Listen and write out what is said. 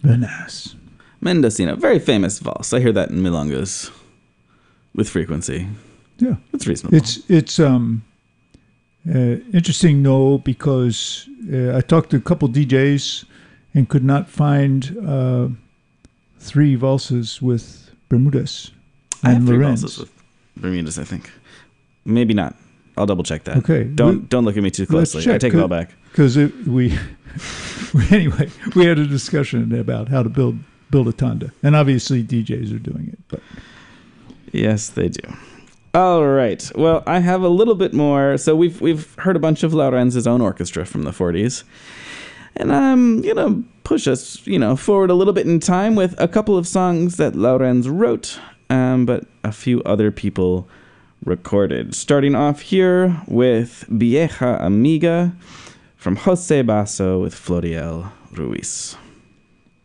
Venice. Mendocino, very famous valse. I hear that in milongas with frequency. Yeah, it's reasonable. It's interesting, though, because I talked to a couple DJs and could not find 3 valses with Bermudez I have and 3 Lorenz. valses with Bermudez, I think. Maybe not. I'll double check that. Okay. Don't look at me too closely. I take it all back. Because we had a discussion about how to build a tanda, and obviously DJs are doing it. But yes, they do. All right. Well, I have a little bit more. So we've heard a bunch of Laurenz's own orchestra from the 40s. And I'm going to push us, forward a little bit in time with a couple of songs that Laurenz wrote, but a few other people recorded. Starting off here with Vieja Amiga from Jose Basso with Florial Ruiz.